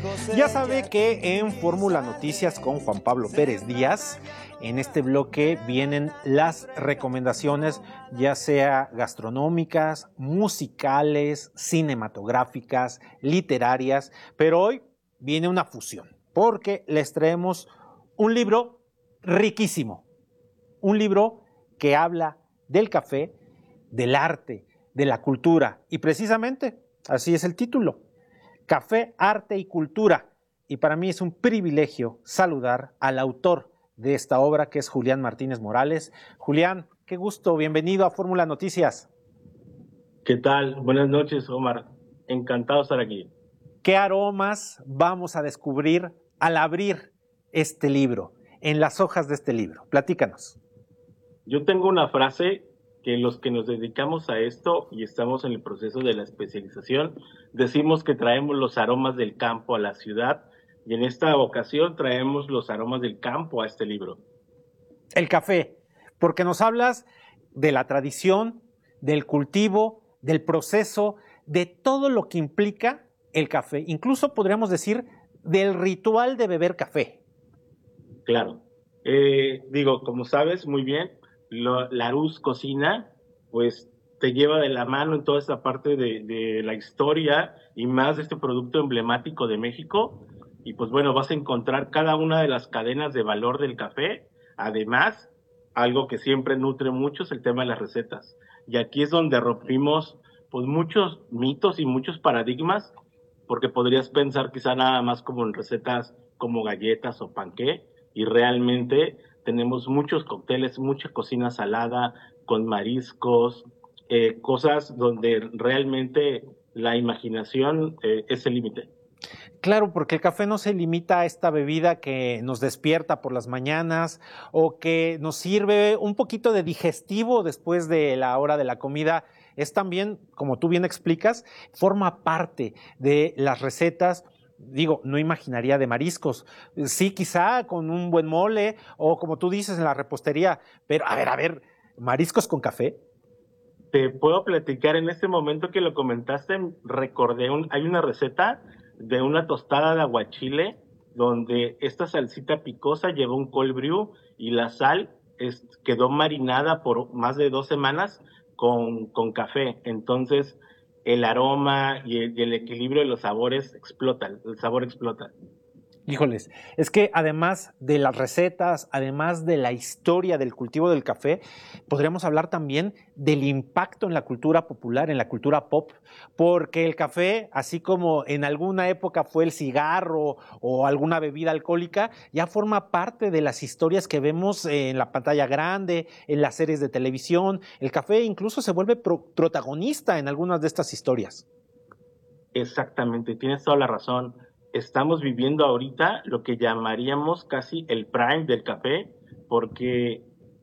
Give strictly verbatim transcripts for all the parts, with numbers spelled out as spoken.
Ya sabe que en Fórmula Noticias con Juan Pablo Pérez Díaz, en este bloque vienen las recomendaciones, ya sea gastronómicas, musicales, cinematográficas, literarias, pero hoy viene una fusión, porque les traemos un libro riquísimo, un libro que habla del café, del arte, de la cultura, y precisamente así es el título: Café, Arte y Cultura. Y para mí es un privilegio saludar al autor de esta obra, que es Julián Martínez Morales. Julián, qué gusto, bienvenido a Fórmula Noticias. ¿Qué tal? Buenas noches, Omar. Encantado de estar aquí. ¿Qué aromas vamos a descubrir al abrir este libro, en las hojas de este libro? Platícanos. Yo tengo una frase que los que nos dedicamos a esto y estamos en el proceso de la especialización, decimos que traemos los aromas del campo a la ciudad, y en esta ocasión traemos los aromas del campo a este libro. El café, porque nos hablas de la tradición, del cultivo, del proceso, de todo lo que implica el café. Incluso podríamos decir del ritual de beber café. Claro. Eh, digo, como sabes muy bien, lo, Larousse Cocina, pues te lleva de la mano en toda esta parte de, de la historia y más de este producto emblemático de México. Y pues bueno, vas a encontrar cada una de las cadenas de valor del café. Además, algo que siempre nutre mucho es el tema de las recetas. Y aquí es donde rompimos pues muchos mitos y muchos paradigmas, porque podrías pensar quizá nada más como en recetas como galletas o panqué, y realmente tenemos muchos cócteles, mucha cocina salada, con mariscos, eh, cosas donde realmente la imaginación eh, es el límite. Claro, porque el café no se limita a esta bebida que nos despierta por las mañanas o que nos sirve un poquito de digestivo después de la hora de la comida. Es también, como tú bien explicas, forma parte de las recetas. Digo, no imaginaría de mariscos. Sí, quizá con un buen mole o como tú dices en la repostería, pero a ver, a ver, mariscos con café. Te puedo platicar en este momento que lo comentaste, recordé, un, hay una receta de una tostada de aguachile donde esta salsita picosa lleva un cold brew y la sal es, quedó marinada por más de dos semanas con, con café. Entonces el aroma y el, y el equilibrio de los sabores explotan, el sabor explota. Híjoles, es que además de las recetas, además de la historia del cultivo del café, podríamos hablar también del impacto en la cultura popular, en la cultura pop, porque el café, así como en alguna época fue el cigarro o alguna bebida alcohólica, ya forma parte de las historias que vemos en la pantalla grande, en las series de televisión. El café incluso se vuelve pro- protagonista en algunas de estas historias. Exactamente, tienes toda la razón. Estamos viviendo ahorita lo que llamaríamos casi el prime del café, porque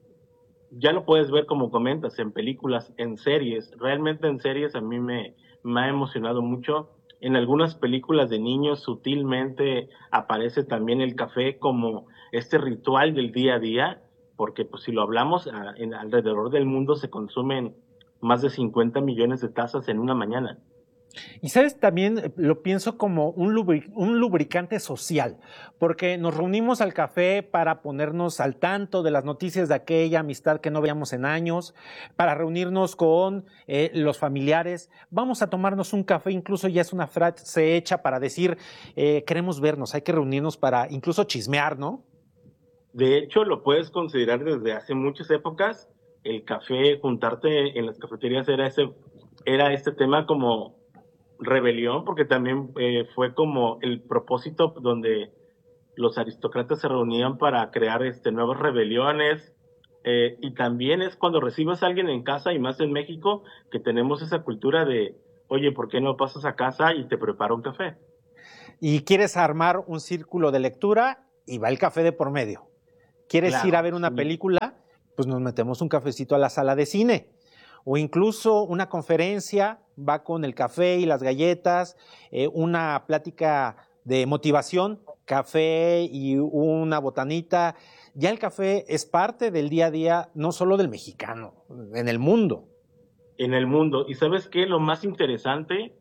ya lo puedes ver como comentas en películas, en series. Realmente en series a mí me, me ha emocionado mucho. En algunas películas de niños sutilmente aparece también el café como este ritual del día a día, porque pues si lo hablamos, a- en, alrededor del mundo se consumen más de cincuenta millones de tazas en una mañana. Y sabes, también eh, lo pienso como un, lubri- un lubricante social, porque nos reunimos al café para ponernos al tanto de las noticias de aquella amistad que no veíamos en años, para reunirnos con eh, los familiares. Vamos a tomarnos un café, incluso ya es una frase hecha para decir, eh, queremos vernos, hay que reunirnos para incluso chismear, ¿no? De hecho, lo puedes considerar desde hace muchas épocas. El café, juntarte en las cafeterías era ese, era este tema como rebelión, porque también eh, fue como el propósito donde los aristócratas se reunían para crear este, nuevas rebeliones. Eh, y también es cuando recibes a alguien en casa, y más en México, que tenemos esa cultura de, oye, ¿por qué no pasas a casa y te preparo un café? Y quieres armar un círculo de lectura y va el café de por medio. ¿Quieres ir a Claro, ver una sí. película? Pues nos metemos un cafecito a la sala de cine. O incluso una conferencia va con el café y las galletas, eh, una plática de motivación, café y una botanita. Ya el café es parte del día a día, no solo del mexicano, en el mundo. En el mundo. ¿Y sabes qué? Lo más interesante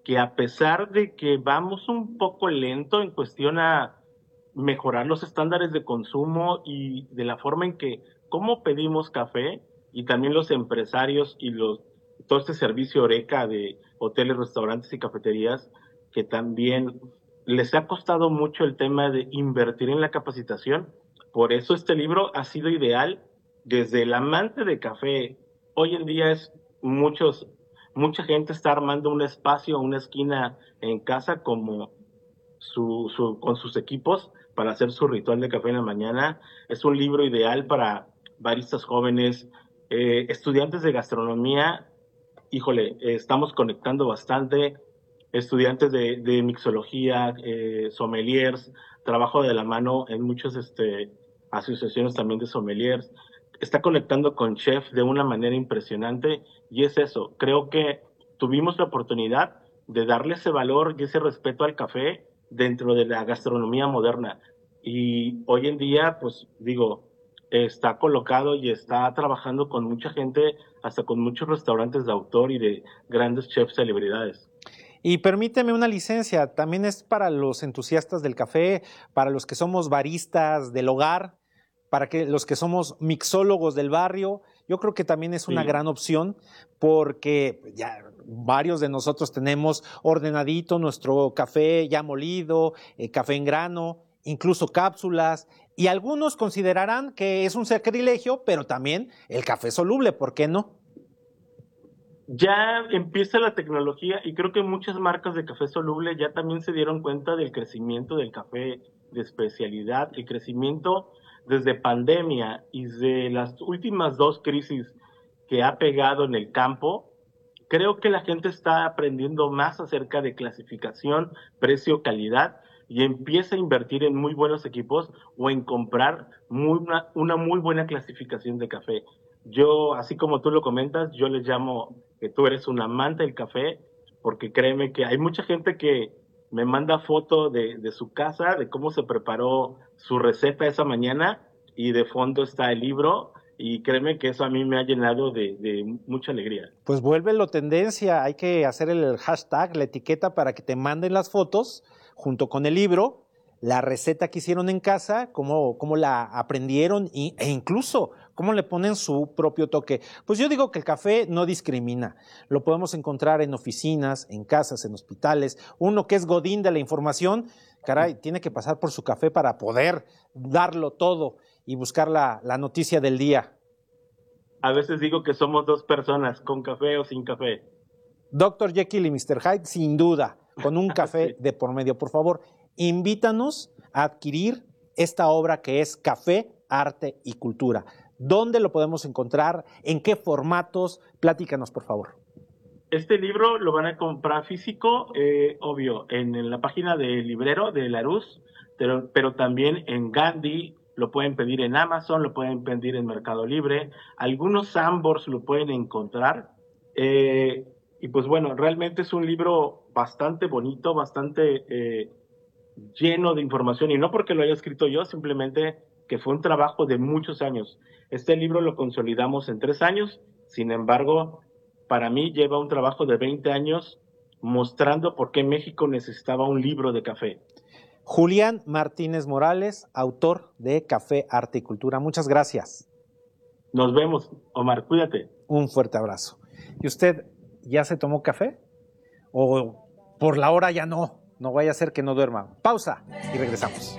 que a pesar de que vamos un poco lento en cuestión a mejorar los estándares de consumo y de la forma en que, cómo pedimos café, y también los empresarios y los, todo este servicio Oreca de hoteles, restaurantes y cafeterías, que también les ha costado mucho el tema de invertir en la capacitación. Por eso este libro ha sido ideal desde el amante de café. Hoy en día es muchos, mucha gente está armando un espacio, una esquina en casa como su, su, con sus equipos para hacer su ritual de café en la mañana. Es un libro ideal para baristas jóvenes, eh, estudiantes de gastronomía. Híjole, eh, estamos conectando bastante. Estudiantes de, de mixología, eh, sommeliers, trabajo de la mano en muchas este, asociaciones también de sommeliers. Está conectando con chefs de una manera impresionante y es eso. Creo que tuvimos la oportunidad de darle ese valor y ese respeto al café dentro de la gastronomía moderna. Y hoy en día, pues digo, está colocado y está trabajando con mucha gente, hasta con muchos restaurantes de autor y de grandes chefs celebridades. Y permíteme una licencia, también es para los entusiastas del café, para los que somos baristas del hogar, para que los que somos mixólogos del barrio. Yo creo que también es una sí. gran opción porque ya varios de nosotros tenemos ordenadito nuestro café ya molido, eh, café en grano, incluso cápsulas, y algunos considerarán que es un sacrilegio, pero también el café soluble, ¿por qué no? Ya empieza la tecnología y creo que muchas marcas de café soluble ya también se dieron cuenta del crecimiento del café de especialidad, el crecimiento desde pandemia y de las últimas dos crisis que ha pegado en el campo. Creo que la gente está aprendiendo más acerca de clasificación, precio, calidad y empieza a invertir en muy buenos equipos o en comprar muy una, una muy buena clasificación de café. Yo, así como tú lo comentas, yo les llamo que tú eres un amante del café, porque créeme que hay mucha gente que me manda foto de, de su casa, de cómo se preparó su receta esa mañana, y de fondo está el libro, y créeme que eso a mí me ha llenado de, de mucha alegría. Pues vuélvelo tendencia, hay que hacer el hashtag, la etiqueta para que te manden las fotos junto con el libro, la receta que hicieron en casa, cómo, cómo la aprendieron y, e incluso cómo le ponen su propio toque. Pues yo digo que el café no discrimina. Lo podemos encontrar en oficinas, en casas, en hospitales. Uno que es godín de la información, caray, tiene que pasar por su café para poder darlo todo y buscar la, la noticia del día. A veces digo que somos dos personas, con café o sin café. doctor Jekyll y mister Hyde, sin duda, con un café sí. de por medio. Por favor, invítanos a adquirir esta obra que es Café, Arte y Cultura. ¿Dónde lo podemos encontrar? ¿En qué formatos? Platícanos, por favor. Este libro lo van a comprar físico, eh, obvio, en, en la página del librero de Larousse, pero, pero también en Gandhi, lo pueden pedir en Amazon, lo pueden pedir en Mercado Libre, algunos Sambors lo pueden encontrar. Eh, y pues bueno, realmente es un libro bastante bonito, bastante eh, lleno de información, y no porque lo haya escrito yo, simplemente que fue un trabajo de muchos años. Este libro lo consolidamos en tres años, sin embargo, para mí lleva un trabajo de veinte años mostrando por qué México necesitaba un libro de café. Julián Martínez Morales, autor de Café, Arte y Cultura. Muchas gracias. Nos vemos, Omar, cuídate. Un fuerte abrazo. ¿Y usted ya se tomó café? ¿O por la hora ya no? No vaya a ser que no duerma. Pausa y regresamos.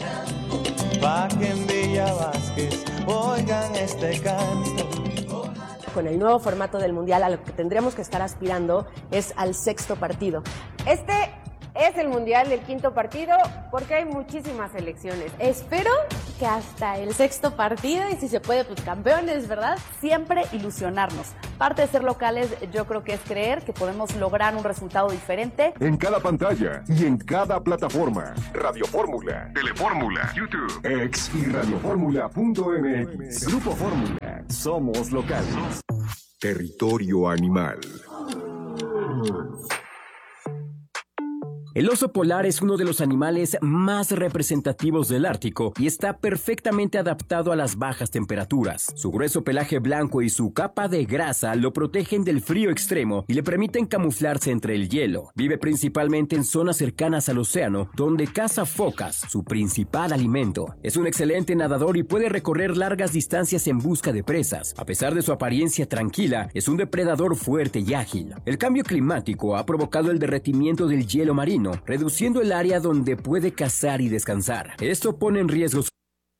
Pa' que en Villa Vázquez oigan este canto. Con el nuevo formato del Mundial, a lo que tendríamos que estar aspirando es al sexto partido. Este es el Mundial del quinto partido porque hay muchísimas selecciones. Espero que hasta el sexto partido y si se puede, pues campeones, ¿verdad? Siempre ilusionarnos. Parte de ser locales yo creo que es creer que podemos lograr un resultado diferente. En cada pantalla y en cada plataforma. Radio Fórmula, Telefórmula, YouTube, X y radioformula punto m x. Grupo Fórmula. Somos locales. Territorio Animal. El oso polar es uno de los animales más representativos del Ártico y está perfectamente adaptado a las bajas temperaturas. Su grueso pelaje blanco y su capa de grasa lo protegen del frío extremo y le permiten camuflarse entre el hielo. Vive principalmente en zonas cercanas al océano, donde caza focas, su principal alimento. Es un excelente nadador y puede recorrer largas distancias en busca de presas. A pesar de su apariencia tranquila, es un depredador fuerte y ágil. El cambio climático ha provocado el derretimiento del hielo marino, reduciendo el área donde puede cazar y descansar. Esto pone en riesgo su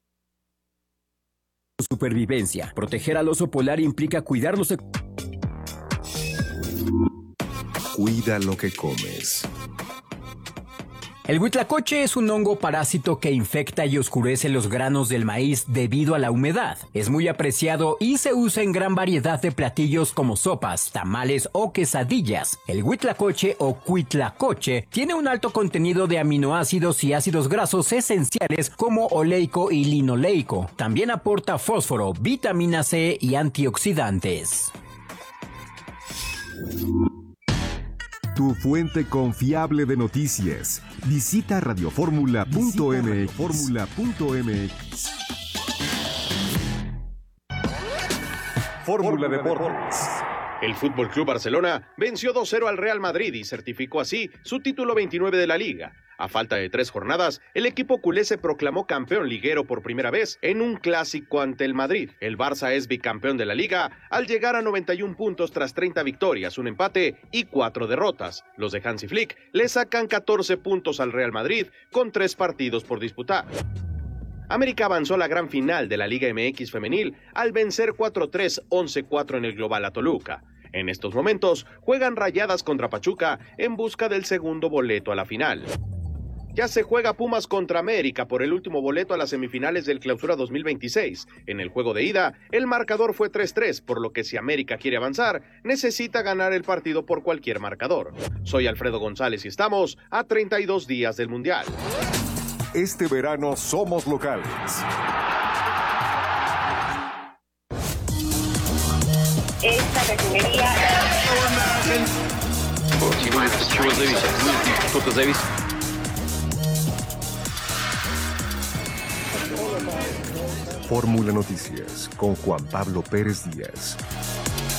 supervivencia. Proteger al oso polar implica cuidar los... Cuida lo que comes. El huitlacoche es un hongo parásito que infecta y oscurece los granos del maíz debido a la humedad. Es muy apreciado y se usa en gran variedad de platillos como sopas, tamales o quesadillas. El huitlacoche o cuitlacoche tiene un alto contenido de aminoácidos y ácidos grasos esenciales como oleico y linoleico. También aporta fósforo, vitamina C y antioxidantes. Tu fuente confiable de noticias. Visita radio fórmula punto m x. Fórmula Deportes. El F C Barcelona venció dos cero al Real Madrid y certificó así su título veintinueve de la Liga. A falta de tres jornadas, el equipo culé se proclamó campeón liguero por primera vez en un clásico ante el Madrid. El Barça es bicampeón de la Liga al llegar a noventa y un puntos tras treinta victorias, un empate y cuatro derrotas. Los de Hansi Flick le sacan catorce puntos al Real Madrid con tres partidos por disputar. América avanzó a la gran final de la Liga M X femenil al vencer cuatro tres, once cuatro en el global a Toluca. En estos momentos juegan Rayadas contra Pachuca en busca del segundo boleto a la final. Ya se juega Pumas contra América por el último boleto a las semifinales del Clausura dos mil veintiséis. En el juego de ida, el marcador fue tres tres, por lo que si América quiere avanzar, necesita ganar el partido por cualquier marcador. Soy Alfredo González y estamos a treinta y dos días del Mundial. Este verano somos locales. Esta refinería... Fórmula Noticias con Juan Pablo Pérez Díaz.